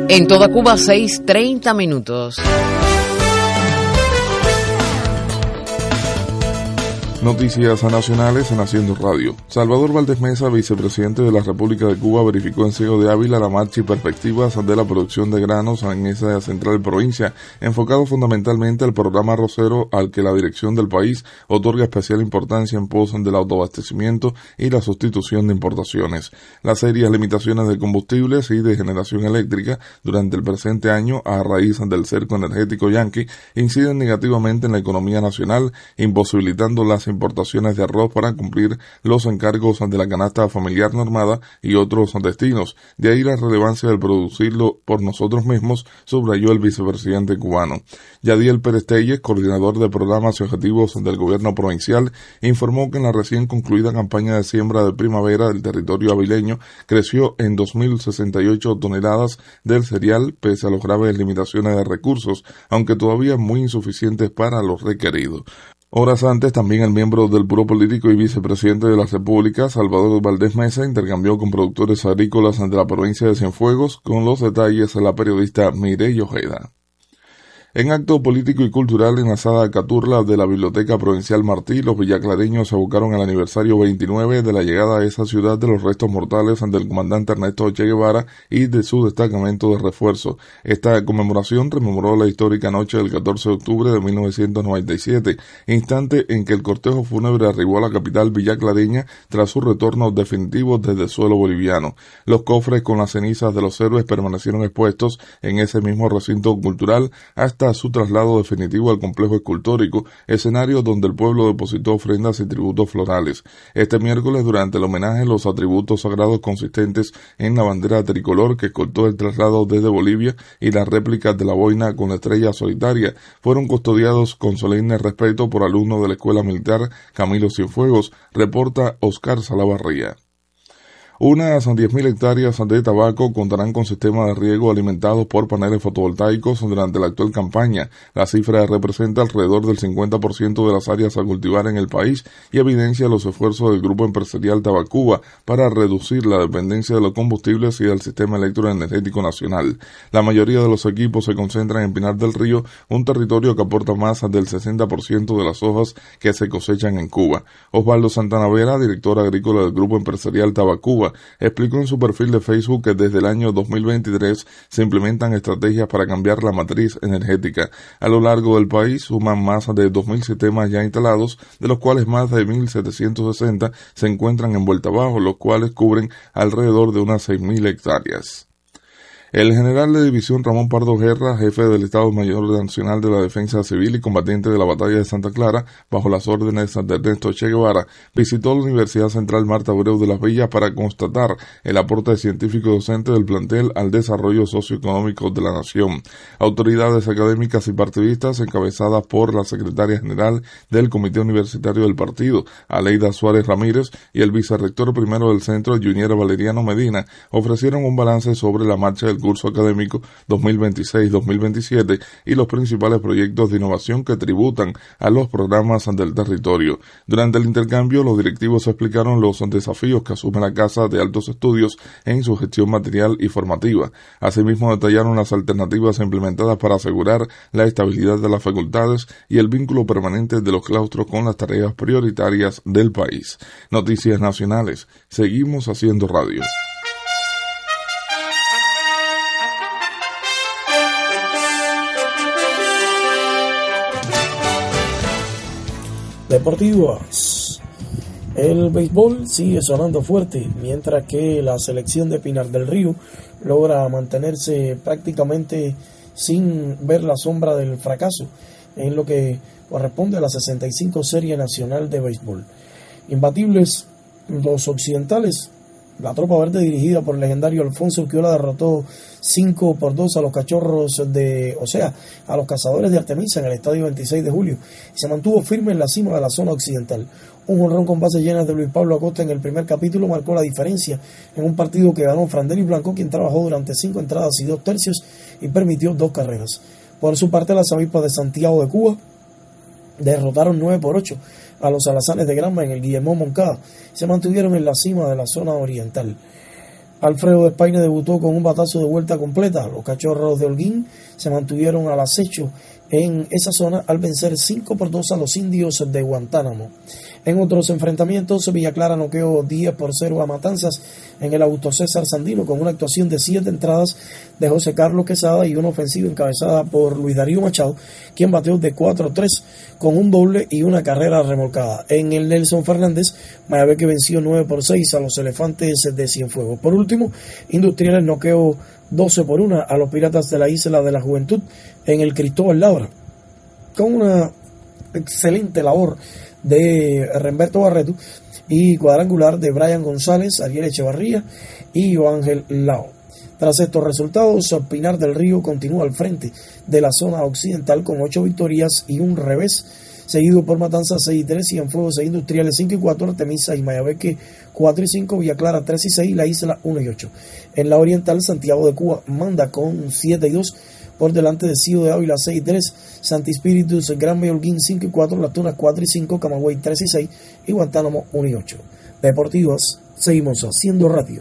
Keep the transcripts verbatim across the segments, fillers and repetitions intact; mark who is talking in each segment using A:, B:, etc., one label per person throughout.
A: En toda Cuba, seis treinta minutos.
B: Noticias nacionales en Haciendo Radio. Salvador Valdés Mesa, vicepresidente de la República de Cuba, verificó en Ciego de Ávila la marcha y perspectivas de la producción de granos en esa central provincia, enfocado fundamentalmente al programa arrocero al que la dirección del país otorga especial importancia en pos del autoabastecimiento y la sustitución de importaciones. Las serias limitaciones de combustibles y de generación eléctrica durante el presente año a raíz del cerco energético yanqui inciden negativamente en la economía nacional, imposibilitando las importaciones de arroz para cumplir los encargos de la canasta familiar normada y otros destinos. De ahí la relevancia de producirlo por nosotros mismos, subrayó el vicepresidente cubano. Yadiel Pérez Telles, coordinador de programas y objetivos del gobierno provincial, informó que en la recién concluida campaña de siembra de primavera del territorio avileño creció en dos mil sesenta y ocho toneladas del cereal, pese a las graves limitaciones de recursos, aunque todavía muy insuficientes para lo requerido. Horas antes, también el miembro del Buró Político y vicepresidente de la República, Salvador Valdés Mesa, intercambió con productores agrícolas de la provincia de Cienfuegos, con los detalles de la periodista Mireille Ojeda. En acto político y cultural en la sala Caturla de la Biblioteca Provincial Martí, los villaclareños evocaron el aniversario veintinueve de la llegada a esa ciudad de los restos mortales del comandante Ernesto Che Guevara y de su destacamento de refuerzo. Esta conmemoración rememoró la histórica noche del catorce de octubre de mil novecientos noventa y siete, instante en que el cortejo fúnebre arribó a la capital villaclareña tras su retorno definitivo desde el suelo boliviano. Los cofres con las cenizas de los héroes permanecieron expuestos en ese mismo recinto cultural hasta a su traslado definitivo al complejo escultórico, escenario donde el pueblo depositó ofrendas y tributos florales. Este miércoles, durante el homenaje, los atributos sagrados consistentes en la bandera tricolor que escoltó el traslado desde Bolivia y las réplicas de la boina con la estrella solitaria fueron custodiados con solemne respeto por alumnos de la Escuela Militar Camilo Cienfuegos, reporta Oscar Salavarría. Unas diez mil hectáreas de tabaco contarán con sistemas de riego alimentados por paneles fotovoltaicos durante la actual campaña. La cifra representa alrededor del cincuenta por ciento de las áreas a cultivar en el país y evidencia los esfuerzos del grupo empresarial Tabacuba para reducir la dependencia de los combustibles y del sistema electroenergético nacional. La mayoría de los equipos se concentran en Pinar del Río, un territorio que aporta más del sesenta por ciento de las hojas que se cosechan en Cuba. Osvaldo Santana Vera, director agrícola del grupo empresarial Tabacuba, explicó en su perfil de Facebook que desde el año dos mil veintitrés se implementan estrategias para cambiar la matriz energética. A lo largo del país suman más de dos mil sistemas ya instalados, de los cuales más de mil setecientos sesenta se encuentran en vuelta abajo, los cuales cubren alrededor de unas seis mil hectáreas. El general de división Ramón Pardo Guerra, jefe del Estado Mayor Nacional de la Defensa Civil y combatiente de la Batalla de Santa Clara, bajo las órdenes de Ernesto Che Guevara, visitó la Universidad Central Marta Abreu de las Villas para constatar el aporte científico y docente del plantel al desarrollo socioeconómico de la nación. Autoridades académicas y partidistas, encabezadas por la secretaria general del Comité Universitario del Partido, Aleida Suárez Ramírez, y el vicerrector primero del centro, Junior Valeriano Medina, ofrecieron un balance sobre la marcha del curso académico dos mil veintiséis dos mil veintisiete y los principales proyectos de innovación que tributan a los programas del territorio. Durante el intercambio, los directivos explicaron los desafíos que asume la Casa de Altos Estudios en su gestión material y formativa. Asimismo, detallaron las alternativas implementadas para asegurar la estabilidad de las facultades y el vínculo permanente de los claustros con las tareas prioritarias del país. Noticias nacionales. Seguimos haciendo radio.
C: Deportivas. El béisbol sigue sonando fuerte, mientras que la selección de Pinar del Río logra mantenerse prácticamente sin ver la sombra del fracaso en lo que corresponde a la sesenta y cinco Serie Nacional de Béisbol. Imbatibles los occidentales. La tropa verde dirigida por el legendario Alfonso Urquiola derrotó cinco por dos a los cachorros de, o sea, a los cazadores de Artemisa en el estadio veintiséis de julio y se mantuvo firme en la cima de la zona occidental. Un jonrón con bases llenas de Luis Pablo Acosta en el primer capítulo marcó la diferencia en un partido que ganó Frandeli Blanco, quien trabajó durante cinco entradas y dos tercios y permitió dos carreras. Por su parte, las avispas de Santiago de Cuba derrotaron nueve por ocho a los alazanes de Granma en el Guillermo Moncada. Se mantuvieron en la cima de la zona oriental. Alfredo Despaine debutó con un batazo de vuelta completa. Los Cachorros de Holguín se mantuvieron al acecho en esa zona al vencer cinco por dos a los Indios de Guantánamo. En otros enfrentamientos, Villa Clara noqueó diez por cero a Matanzas en el Augusto César Sandino con una actuación de siete entradas de José Carlos Quesada y una ofensiva encabezada por Luis Darío Machado, quien bateó de cuatro a tres con un doble y una carrera remolcada. En el Nelson Fernández, Mayabeque venció nueve por seis a los Elefantes de Cienfuegos. Por último, Industriales noqueó doce por uno a los Piratas de la Isla de la Juventud en el Cristóbal Labra, con una excelente labor de Remberto Barreto y cuadrangular de Brian González, Ariel Echevarría y Ángel Lao. Tras estos resultados, Pinar del Río continúa al frente de la zona occidental con ocho victorias y un revés, seguido por Matanzas seis y tres, Cienfuegos e Industriales cinco y cuatro, Artemisa y Mayabeque cuatro y cinco, Villa Clara tres y seis, La Isla uno y ocho. En la oriental, Santiago de Cuba manda con siete y dos, por delante de Ciudad de Ávila seis y tres, Santi Espíritus, Gran Holguín cinco y cuatro, Las Tunas cuatro y cinco, Camagüey tres y seis y Guantánamo uno y ocho. Deportivas, seguimos haciendo radio.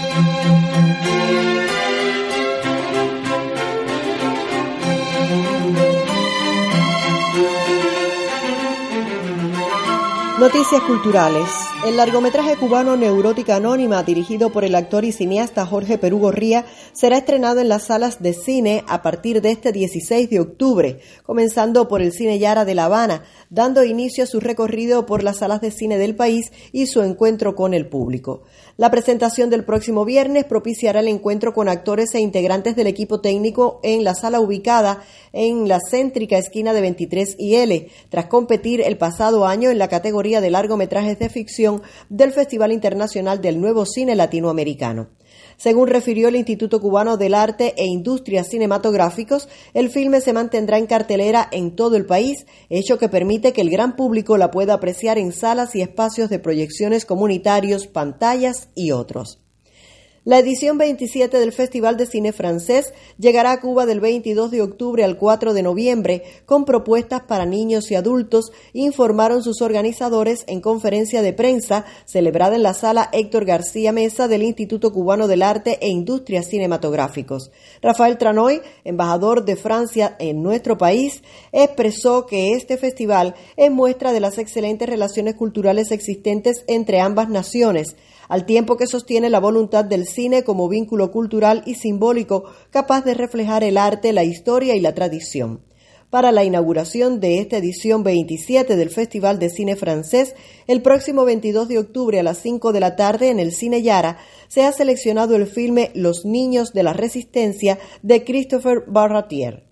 D: Noticias culturales. El largometraje cubano Neurótica Anónima, dirigido por el actor y cineasta Jorge Perú Gorría, será estrenado en las salas de cine a partir de este dieciséis de octubre, comenzando por el Cine Yara de La Habana, dando inicio a su recorrido por las salas de cine del país y su encuentro con el público. La presentación del próximo viernes propiciará el encuentro con actores e integrantes del equipo técnico en la sala ubicada en la céntrica esquina de veintitrés y L, tras competir el pasado año en la categoría de largometrajes de ficción del Festival Internacional del Nuevo Cine Latinoamericano. Según refirió el Instituto Cubano del Arte e Industrias Cinematográficos, el filme se mantendrá en cartelera en todo el país, hecho que permite que el gran público la pueda apreciar en salas y espacios de proyecciones comunitarios, pantallas y otros. La edición veintisiete del Festival de Cine Francés llegará a Cuba del veintidós de octubre al cuatro de noviembre con propuestas para niños y adultos, informaron sus organizadores en conferencia de prensa celebrada en la sala Héctor García Mesa del Instituto Cubano del Arte e Industrias Cinematográficos. Rafael Tranoy, embajador de Francia en nuestro país, expresó que este festival es muestra de las excelentes relaciones culturales existentes entre ambas naciones, al tiempo que sostiene la voluntad del cine como vínculo cultural y simbólico capaz de reflejar el arte, la historia y la tradición. Para la inauguración de esta edición veintisiete del Festival de Cine Francés, el próximo veintidós de octubre a las cinco de la tarde en el Cine Yara, se ha seleccionado el filme Los Niños de la Resistencia de Christopher Barratier.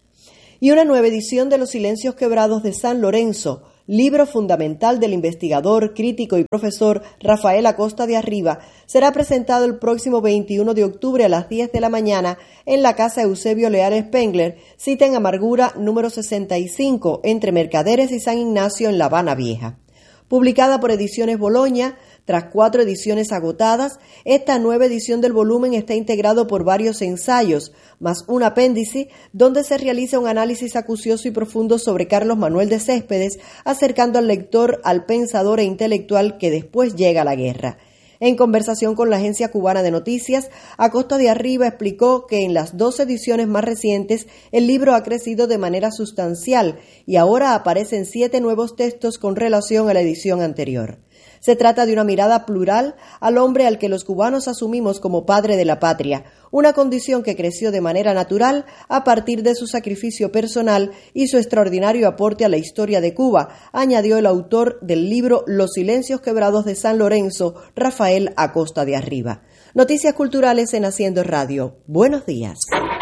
D: Y una nueva edición de Los Silencios Quebrados de San Lorenzo, libro fundamental del investigador, crítico y profesor Rafael Acosta de Arriba, será presentado el próximo veintiuno de octubre a las diez de la mañana en la Casa Eusebio Leal Spengler, cita en Amargura número sesenta y cinco, entre Mercaderes y San Ignacio en La Habana Vieja. Publicada por Ediciones Boloña, tras cuatro ediciones agotadas, esta nueva edición del volumen está integrado por varios ensayos, más un apéndice donde se realiza un análisis acucioso y profundo sobre Carlos Manuel de Céspedes, acercando al lector al pensador e intelectual que después llega a la guerra. En conversación con la Agencia Cubana de Noticias, Acosta de Arriba explicó que en las dos ediciones más recientes el libro ha crecido de manera sustancial y ahora aparecen siete nuevos textos con relación a la edición anterior. Se trata de una mirada plural al hombre al que los cubanos asumimos como padre de la patria, una condición que creció de manera natural a partir de su sacrificio personal y su extraordinario aporte a la historia de Cuba, añadió el autor del libro Los Silencios Quebrados de San Lorenzo, Rafael Acosta de Arriba. Noticias culturales en Haciendo Radio. Buenos días.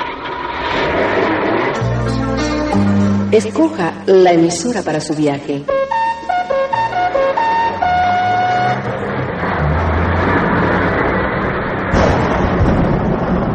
E: Escoja la emisora para su viaje.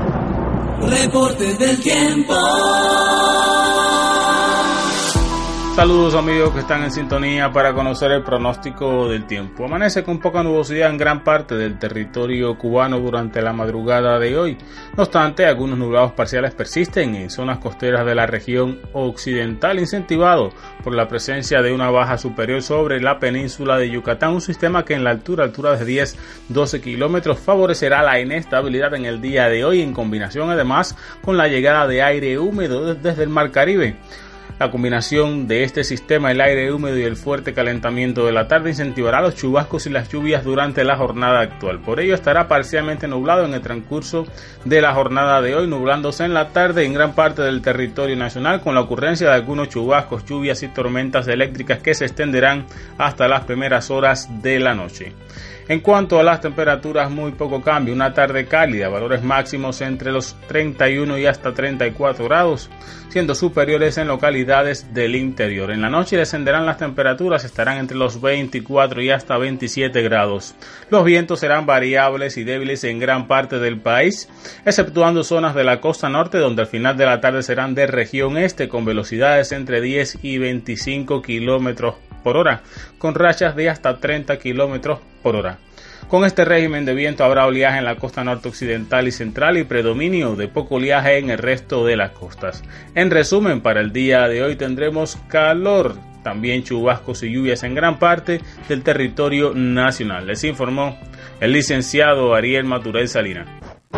F: Reporte del tiempo. Saludos amigos que están en sintonía para conocer el pronóstico del tiempo. Amanece con poca nubosidad en gran parte del territorio cubano durante la madrugada de hoy. No obstante, algunos nublados parciales persisten en zonas costeras de la región occidental, incentivado por la presencia de una baja superior sobre la península de Yucatán, un sistema que en la altura, altura de diez a doce kilómetros, favorecerá la inestabilidad en el día de hoy, en combinación además con la llegada de aire húmedo desde el Mar Caribe. La combinación de este sistema, el aire húmedo y el fuerte calentamiento de la tarde incentivará los chubascos y las lluvias durante la jornada actual. Por ello estará parcialmente nublado en el transcurso de la jornada de hoy, nublándose en la tarde en gran parte del territorio nacional, con la ocurrencia de algunos chubascos, lluvias y tormentas eléctricas que se extenderán hasta las primeras horas de la noche. En cuanto a las temperaturas, muy poco cambio, una tarde cálida, valores máximos entre los treinta y uno y hasta treinta y cuatro grados, siendo superiores en localidades del interior. En la noche descenderán las temperaturas, estarán entre los veinticuatro y hasta veintisiete grados. Los vientos serán variables y débiles en gran parte del país, exceptuando zonas de la costa norte, donde al final de la tarde serán de región este, con velocidades entre diez y veinticinco kilómetros por hora, con rachas de hasta treinta kilómetros por hora. Con este régimen de viento habrá oleaje en la costa norte occidental y central y predominio de poco oleaje en el resto de las costas. En resumen, para el día de hoy tendremos calor, también chubascos y lluvias en gran parte del territorio nacional. Les informó el licenciado Ariel Maturel Salinas.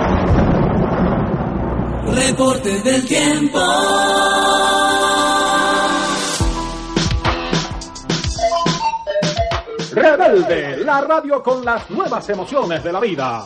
G: Reporte del tiempo.
H: Rebelde, la radio con las nuevas emociones de la vida.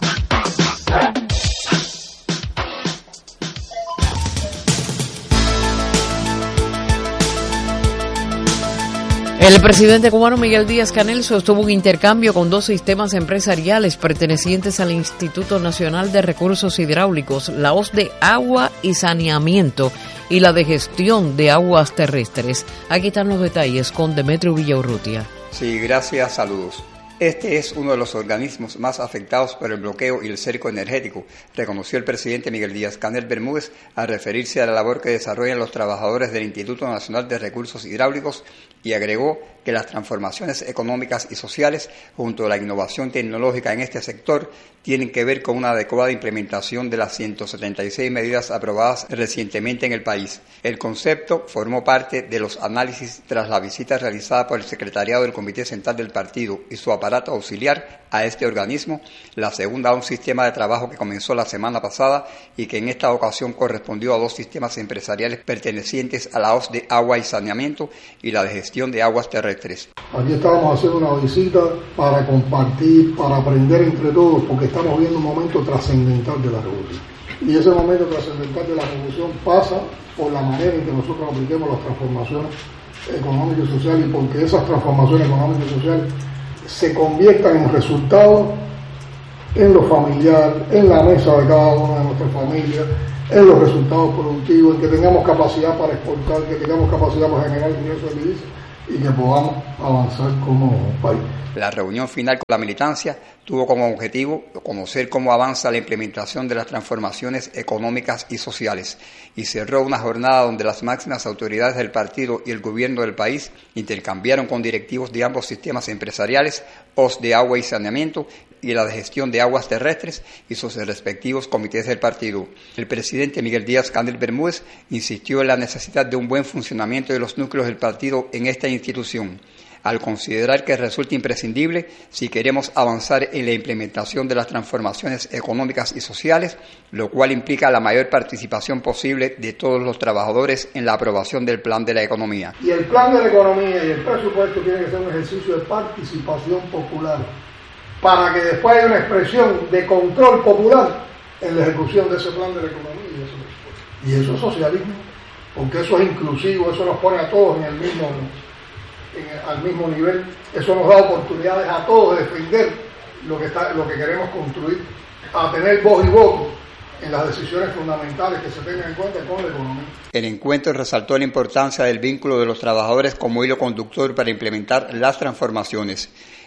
A: El presidente cubano Miguel Díaz-Canel sostuvo un intercambio con dos sistemas empresariales pertenecientes al Instituto Nacional de Recursos Hidráulicos, la O S de Agua y Saneamiento y la de Gestión de Aguas Terrestres. Aquí están los detalles con Demetrio Villaurrutia.
I: Sí, gracias, saludos. Este es uno de los organismos más afectados por el bloqueo y el cerco energético, reconoció el presidente Miguel Díaz-Canel Bermúdez al referirse a la labor que desarrollan los trabajadores del Instituto Nacional de Recursos Hidráulicos y agregó que las transformaciones económicas y sociales, junto a la innovación tecnológica en este sector, tienen que ver con una adecuada implementación de las ciento setenta y seis medidas aprobadas recientemente en el país. El concepto formó parte de los análisis tras la visita realizada por el secretariado del Comité Central del Partido y su aparato auxiliar a este organismo, la segunda a un sistema de trabajo que comenzó la semana pasada y que en esta ocasión correspondió a dos sistemas empresariales pertenecientes a la O S de Agua y Saneamiento y la de Gestión de Aguas Terrestres.
J: Aquí estábamos haciendo una visita para compartir, para aprender entre todos, porque estamos viendo un momento trascendental de la revolución. Y ese momento trascendental de la revolución pasa por la manera en que nosotros apliquemos las transformaciones económicas y sociales, y porque esas transformaciones económicas y sociales se conviertan en resultados en lo familiar, en la mesa de cada una de nuestras familias, en los resultados productivos, en que tengamos capacidad para exportar, que tengamos capacidad para generar ingresos de divisas y que podamos avanzar como país.
I: La reunión final con la militancia tuvo como objetivo conocer cómo avanza la implementación de las transformaciones económicas y sociales y cerró una jornada donde las máximas autoridades del partido y el gobierno del país intercambiaron con directivos de ambos sistemas empresariales, O S de Agua y Saneamiento y la de Gestión de Aguas Terrestres y sus respectivos comités del partido. El presidente Miguel Díaz-Canel Bermúdez insistió en la necesidad de un buen funcionamiento de los núcleos del partido en esta institución, al considerar que resulta imprescindible si queremos avanzar en la implementación de las transformaciones económicas y sociales, lo cual implica la mayor participación posible de todos los trabajadores en la aprobación del plan de la economía.
J: Y el plan de la economía y el presupuesto tiene que ser un ejercicio de participación popular, para que después haya una expresión de control popular en la ejecución de ese plan de la economía y ese presupuesto. Y eso es socialismo, porque eso es inclusivo, eso nos pone a todos en el mismo En, al mismo nivel, eso nos da oportunidades a todos de defender lo que está, lo que queremos construir, a tener voz y voto en las decisiones fundamentales que se tengan en cuenta con la economía.
I: El encuentro resaltó la importancia del vínculo de los trabajadores como hilo conductor para implementar las transformaciones.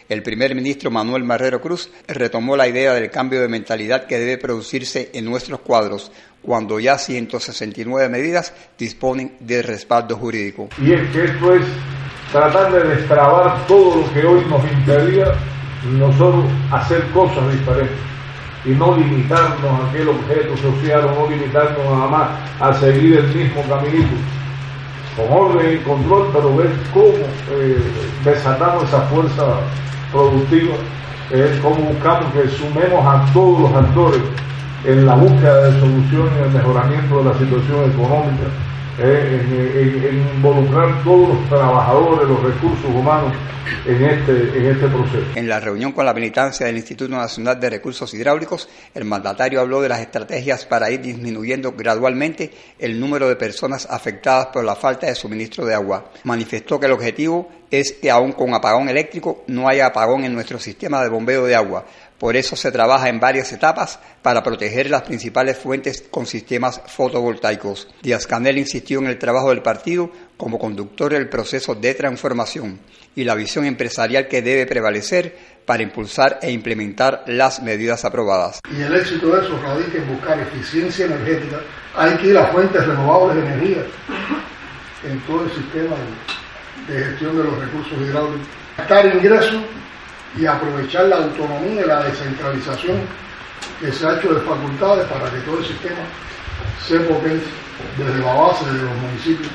I: el primer ministro Manuel Marrero Cruz retomó la idea del cambio de mentalidad que debe producirse en nuestros cuadros, cuando ya ciento sesenta y nueve medidas disponen de respaldo jurídico.
K: Y es que esto es tratar de destrabar todo lo que hoy nos impedía nosotros hacer cosas diferentes y no limitarnos a aquel objeto social o no limitarnos nada más a seguir el mismo caminito, con orden y control, pero ver cómo eh, desatamos esa fuerza productiva, eh, cómo buscamos que sumemos a todos los actores en la búsqueda de soluciones y el mejoramiento de la situación económica, eh, en, en, en involucrar todos los trabajadores, los recursos humanos en este, en este proceso.
I: En la reunión con la militancia del Instituto Nacional de Recursos Hidráulicos, el mandatario habló de las estrategias para ir disminuyendo gradualmente el número de personas afectadas por la falta de suministro de agua. Manifestó que el objetivo es que aún con apagón eléctrico no haya apagón en nuestro sistema de bombeo de agua. Por eso se trabaja en varias etapas para proteger las principales fuentes con sistemas fotovoltaicos. Díaz-Canel insistió en el trabajo del partido como conductor del proceso de transformación y la visión empresarial que debe prevalecer para impulsar e implementar las medidas aprobadas.
J: Y el éxito de eso radica en buscar eficiencia energética. Hay que ir a fuentes renovables de energía en todo el sistema de gestión de los recursos hidráulicos. Gastar ingresos y aprovechar la autonomía y la descentralización que se ha hecho de facultades para que todo el sistema se potencie desde la base, desde los municipios,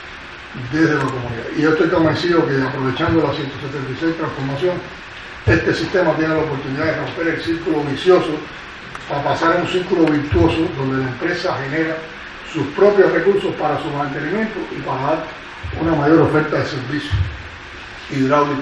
J: desde la comunidad. Y yo estoy convencido que aprovechando la ciento setenta y seis transformación, este sistema tiene la oportunidad de romper el círculo vicioso para pasar a un círculo virtuoso donde la empresa genera sus propios recursos para su mantenimiento y para dar una mayor oferta de servicios hidráulicos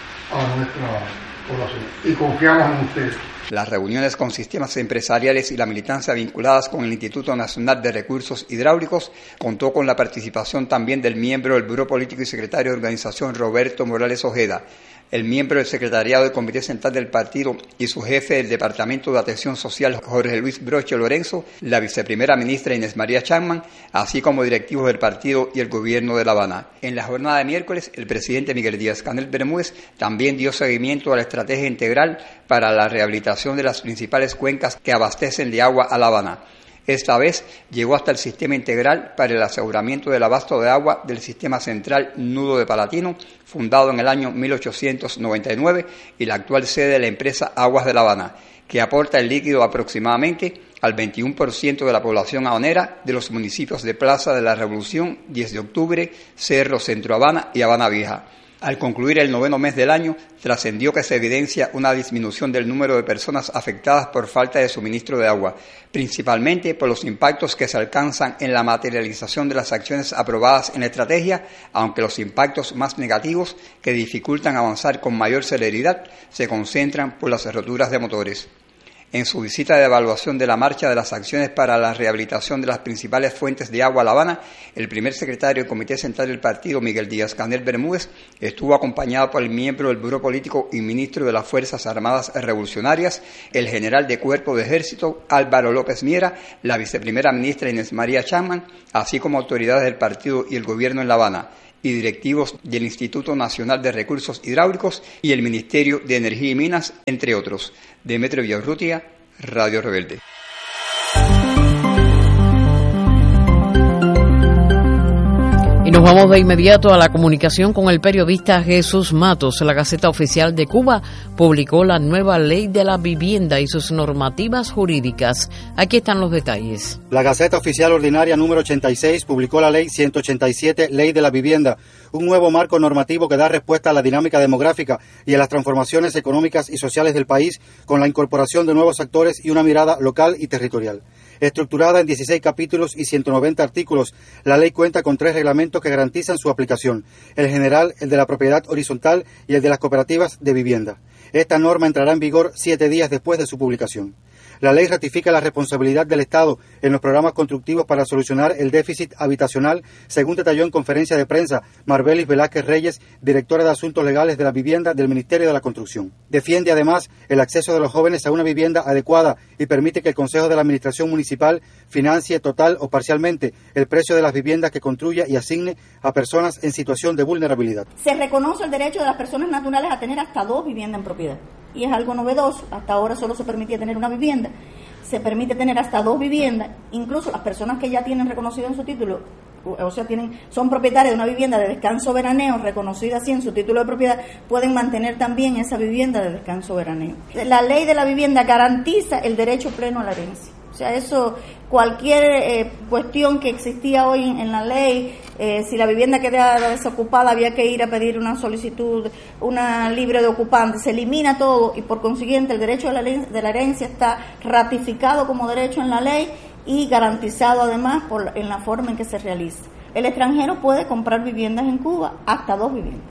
J: a nuestra población. Y confiamos en ustedes.
I: Las reuniones con sistemas empresariales y la militancia vinculadas con el Instituto Nacional de Recursos Hidráulicos contó con la participación también del miembro del Buró Político y secretario de organización Roberto Morales Ojeda, el miembro del secretariado del Comité Central del Partido y su jefe del Departamento de Atención Social Jorge Luis Broche Lorenzo, la viceprimera ministra Inés María Chapman, así como directivos del partido y el gobierno de La Habana. En la jornada de miércoles, el presidente Miguel Díaz-Canel Bermúdez también dio seguimiento a la estrategia integral para la rehabilitación de las principales cuencas que abastecen de agua a La Habana. Esta vez llegó hasta el sistema integral para el aseguramiento del abasto de agua del sistema central Nudo de Palatino, fundado en el año mil ochocientos noventa y nueve y la actual sede de la empresa Aguas de La Habana, que aporta el líquido aproximadamente al veintiuno por ciento de la población habanera de los municipios de Plaza de la Revolución, diez de octubre, Cerro, Centro Habana y Habana Vieja. Al concluir el noveno mes del año, trascendió que se evidencia una disminución del número de personas afectadas por falta de suministro de agua, principalmente por los impactos que se alcanzan en la materialización de las acciones aprobadas en la estrategia, aunque los impactos más negativos, que dificultan avanzar con mayor celeridad, se concentran por las roturas de motores. En su visita de evaluación de la marcha de las acciones para la rehabilitación de las principales fuentes de agua a La Habana, el primer secretario del Comité Central del Partido, Miguel Díaz-Canel Bermúdez, estuvo acompañado por el miembro del Buró Político y ministro de las Fuerzas Armadas Revolucionarias, el general de Cuerpo de Ejército, Álvaro López Miera, la viceprimera ministra Inés María Chapman, así como autoridades del partido y el gobierno en La Habana, y directivos del Instituto Nacional de Recursos Hidráulicos y el Ministerio de Energía y Minas, entre otros. Demetrio Villaurrutia, Radio Rebelde.
A: Y nos vamos de inmediato a la comunicación con el periodista Jesús Matos. La Gaceta Oficial de Cuba publicó la nueva Ley de la Vivienda y sus normativas jurídicas. Aquí están los detalles.
L: La Gaceta Oficial Ordinaria número ochenta y seis publicó la Ley ciento ochenta y siete, Ley de la Vivienda, un nuevo marco normativo que da respuesta a la dinámica demográfica y a las transformaciones económicas y sociales del país, con la incorporación de nuevos actores y una mirada local y territorial. Estructurada en dieciséis capítulos y ciento noventa artículos, la ley cuenta con tres reglamentos que garantizan su aplicación: el general, el de la propiedad horizontal y el de las cooperativas de vivienda. Esta norma entrará en vigor siete días después de su publicación. La ley ratifica la responsabilidad del Estado en los programas constructivos para solucionar el déficit habitacional, según detalló en conferencia de prensa Marbelis Velázquez Reyes, directora de Asuntos Legales de la Vivienda del Ministerio de la Construcción. Defiende además el acceso de los jóvenes a una vivienda adecuada y permite que el Consejo de la Administración Municipal financie total o parcialmente el precio de las viviendas que construya y asigne a personas en situación de vulnerabilidad.
M: Se reconoce el derecho de las personas naturales a tener hasta dos viviendas en propiedad. Y es algo novedoso, hasta ahora solo se permitía tener una vivienda, se permite tener hasta dos viviendas, incluso las personas que ya tienen reconocido en su título, o sea, tienen son propietarias de una vivienda de descanso veraneo reconocida así en su título de propiedad, pueden mantener también esa vivienda de descanso veraneo. La ley de la vivienda garantiza el derecho pleno a la herencia. O sea, eso, cualquier eh, cuestión que existía hoy en, en la ley, eh, si la vivienda quedaba desocupada había que ir a pedir una solicitud, una libre de ocupante, se elimina todo y por consiguiente el derecho de la, de la herencia está ratificado como derecho en la ley y garantizado además por, en la forma en que se realiza. El extranjero puede comprar viviendas en Cuba, hasta dos viviendas.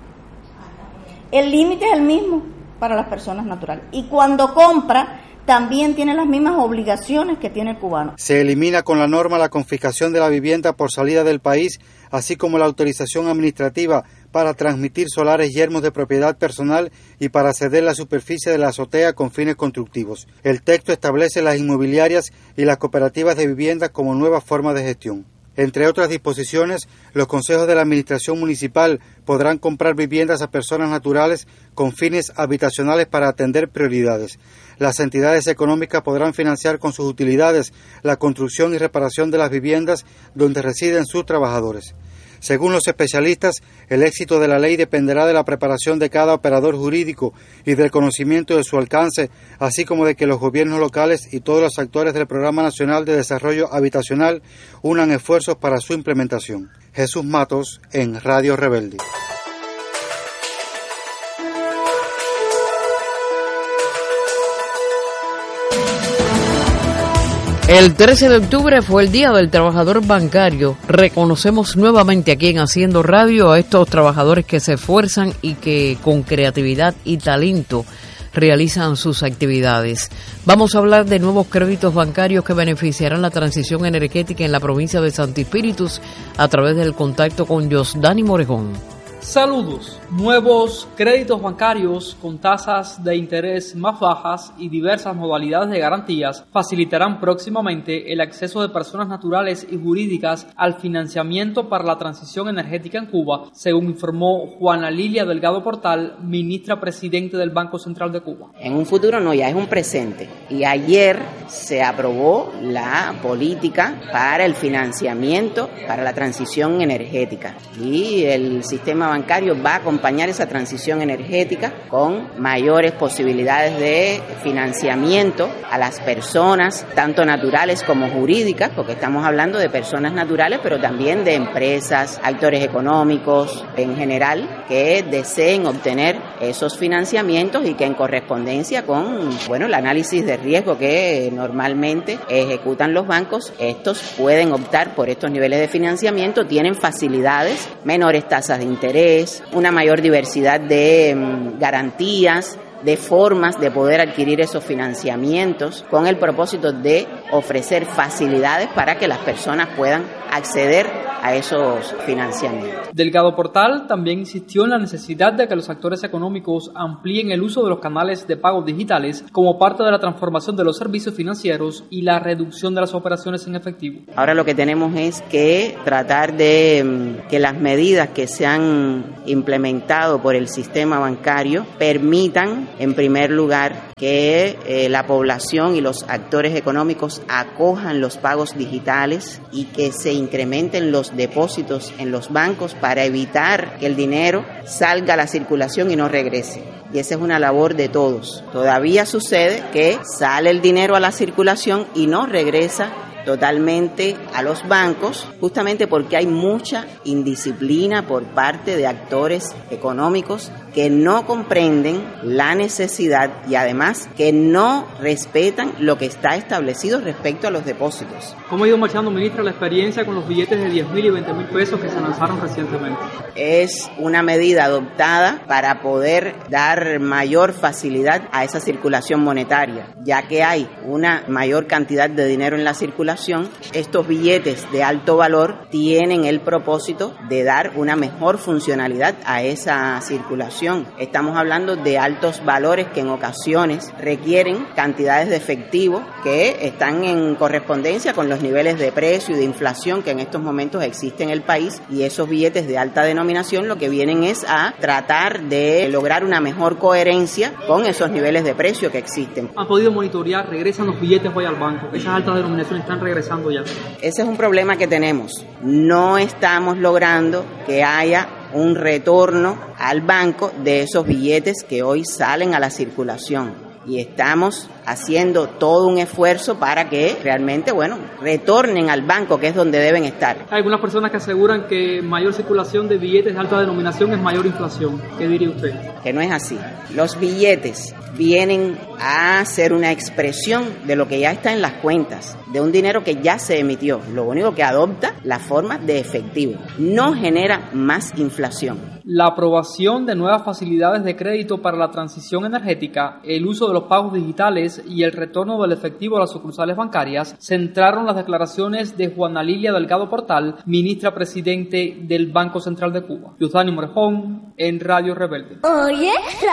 M: El límite es el mismo para las personas naturales. Y cuando compra, también tiene las mismas obligaciones que tiene el cubano.
L: Se elimina con la norma la confiscación de la vivienda por salida del país, así como la autorización administrativa para transmitir solares yermos de propiedad personal y para ceder la superficie de la azotea con fines constructivos. El texto establece las inmobiliarias y las cooperativas de vivienda como nueva forma de gestión. Entre otras disposiciones, los consejos de la administración municipal podrán comprar viviendas a personas naturales con fines habitacionales para atender prioridades. Las entidades económicas podrán financiar con sus utilidades la construcción y reparación de las viviendas donde residen sus trabajadores. Según los especialistas, el éxito de la ley dependerá de la preparación de cada operador jurídico y del conocimiento de su alcance, así como de que los gobiernos locales y todos los actores del Programa Nacional de Desarrollo Habitacional unan esfuerzos para su implementación. Jesús Matos, en Radio Rebelde.
A: El trece de octubre fue el Día del Trabajador Bancario. Reconocemos nuevamente aquí en Haciendo Radio a estos trabajadores que se esfuerzan y que con creatividad y talento realizan sus actividades. Vamos a hablar de nuevos créditos bancarios que beneficiarán la transición energética en la provincia de Santo Espíritus a través del contacto con Yosdani Morejón.
N: Saludos. Nuevos créditos bancarios con tasas de interés más bajas y diversas modalidades de garantías facilitarán próximamente el acceso de personas naturales y jurídicas al financiamiento para la transición energética en Cuba, según informó Juana Lilia Delgado Portal, ministra presidente del Banco Central de Cuba.
O: En un futuro no, ya es un presente. Y ayer se aprobó la política para el financiamiento para la transición energética. Y el sistema bancario va a acompañar esa transición energética con mayores posibilidades de financiamiento a las personas, tanto naturales como jurídicas, porque estamos hablando de personas naturales, pero también de empresas, actores económicos en general, que deseen obtener esos financiamientos y que en correspondencia con, bueno, el análisis de riesgo que normalmente ejecutan los bancos, estos pueden optar por estos niveles de financiamiento, tienen facilidades, menores tasas de interés, una mayor diversidad de um, garantías, de formas de poder adquirir esos financiamientos con el propósito de ofrecer facilidades para que las personas puedan acceder a esos financiamientos.
N: Delgado Portal también insistió en la necesidad de que los actores económicos amplíen el uso de los canales de pagos digitales como parte de la transformación de los servicios financieros y la reducción de las operaciones en efectivo.
O: Ahora lo que tenemos es que tratar de que las medidas que se han implementado por el sistema bancario permitan, en primer lugar, que eh, la población y los actores económicos acojan los pagos digitales y que se incrementen los depósitos en los bancos para evitar que el dinero salga a la circulación y no regrese. Y esa es una labor de todos. Todavía sucede que sale el dinero a la circulación y no regresa totalmente a los bancos, justamente porque hay mucha indisciplina por parte de actores económicos que no comprenden la necesidad y además que no respetan lo que está establecido respecto a los depósitos.
N: ¿Cómo ha ido marchando, ministra, la experiencia con los billetes de diez mil y veinte mil pesos que se lanzaron recientemente?
O: Es una medida adoptada para poder dar mayor facilidad a esa circulación monetaria, ya que hay una mayor cantidad de dinero en la circulación. Estos billetes de alto valor tienen el propósito de dar una mejor funcionalidad a esa circulación. Estamos hablando de altos valores que en ocasiones requieren cantidades de efectivo que están en correspondencia con los niveles de precio y de inflación que en estos momentos existen en el país, y esos billetes de alta denominación lo que vienen es a tratar de lograr una mejor coherencia con esos niveles de precio que existen.
N: ¿Han podido monitorear? ¿Regresan los billetes hoy al banco? ¿Esas altas denominaciones están regresando ya?
O: Ese es un problema que tenemos. No estamos logrando que haya un retorno al banco de esos billetes que hoy salen a la circulación, y estamos haciendo todo un esfuerzo para que realmente, bueno, retornen al banco, que es donde deben estar.
N: Hay algunas personas que aseguran que mayor circulación de billetes de alta denominación es mayor inflación. ¿Qué diría usted?
O: Que no es así. Los billetes vienen a ser una expresión de lo que ya está en las cuentas, de un dinero que ya se emitió. Lo único que adopta la forma de efectivo. No genera más inflación.
N: La aprobación de nuevas facilidades de crédito para la transición energética, el uso de los pagos digitales y el retorno del efectivo a las sucursales bancarias centraron las declaraciones de Juana Lilia Delgado Portal, ministra presidente del Banco Central de Cuba. Yusani Morejón, en Radio Rebelde.
P: Oye,